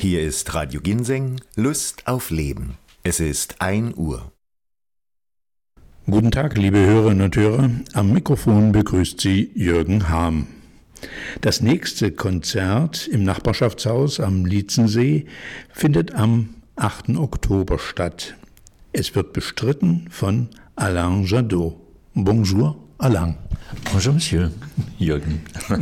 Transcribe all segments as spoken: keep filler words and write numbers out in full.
Hier ist Radio Ginseng, Lust auf Leben. Es ist ein Uhr. Guten Tag, liebe Hörerinnen und Hörer. Am Mikrofon begrüßt Sie Jürgen Harm. Das nächste Konzert im Nachbarschaftshaus am Lietzensee findet am achten Oktober statt. Es wird bestritten von Alain Jadot. Bonjour, Alain. Bonjour, Monsieur Jürgen.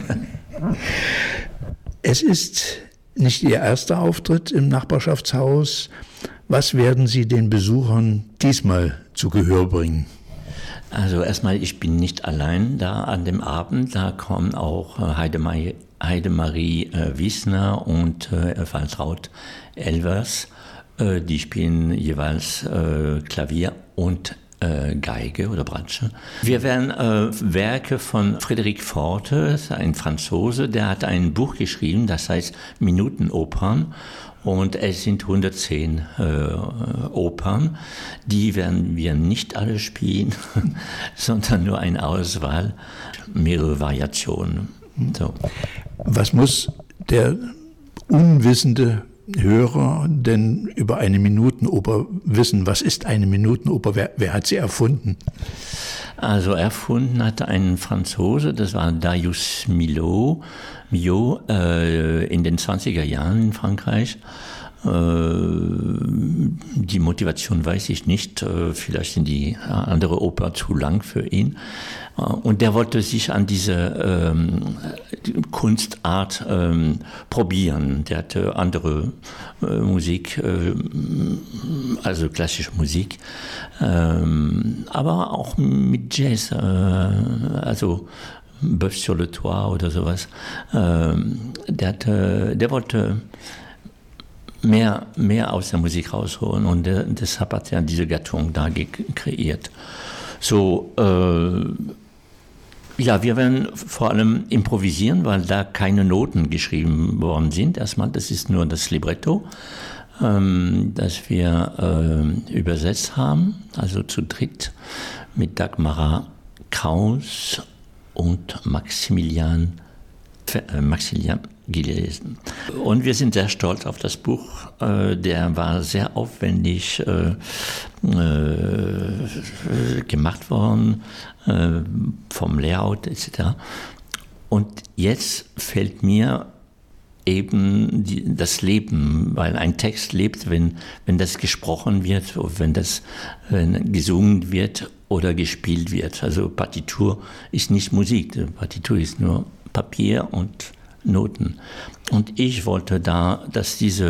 Es ist nicht Ihr erster Auftritt im Nachbarschaftshaus. Was werden Sie den Besuchern diesmal zu Gehör bringen? Also erstmal, ich bin nicht allein da an dem Abend. Da kommen auch Heidemarie, Heidemarie äh, Wiesner und äh, Waltraud Elvers. Äh, die spielen jeweils äh, Klavier und äh, Geige oder Bratsche. Wir werden äh, Werke von Frédéric Forte, ein Franzose, der hat ein Buch geschrieben, das heißt Minutenopern. Und es sind hundertzehn äh, Opern. Die werden wir nicht alle spielen, sondern nur eine Auswahl, mehrere Variationen. So. Was muss der unwissende Hörer denn über eine Minutenoper wissen? Was ist eine Minutenoper? Wer, wer hat sie erfunden? Also erfunden hatte ein Franzose, das war Darius Milhaud, Milhaud äh, in den zwanziger Jahren in Frankreich. Äh, die Motivation weiß ich nicht, äh, vielleicht sind die andere Oper zu lang für ihn. Äh, und der wollte sich an diese ähm, Kunstart ähm, probieren. Der hatte andere äh, Musik, äh, also klassische Musik, ähm, aber auch mit Jazz, äh, also Bœuf sur le Toit oder sowas. Ähm, der, hatte, der wollte mehr, mehr aus der Musik rausholen und der, deshalb hat er diese Gattung da ge- kreiert. So, äh, ja, wir werden vor allem improvisieren, weil da keine Noten geschrieben worden sind. Erstmal, das ist nur das Libretto, ähm, das wir äh, übersetzt haben, also zu dritt mit Dagmara Kraus und Maximilian, äh, Maximilian gelesen. Und wir sind sehr stolz auf das Buch. Äh, der war sehr aufwendig äh, äh, gemacht worden, äh, vom Layout et cetera. Und jetzt fällt mir eben die, das Leben, weil ein Text lebt, wenn, wenn das gesprochen wird, wenn das wenn gesungen wird oder gespielt wird. Also Partitur ist nicht Musik, Partitur ist nur Papier und Noten. Und ich wollte da, dass diese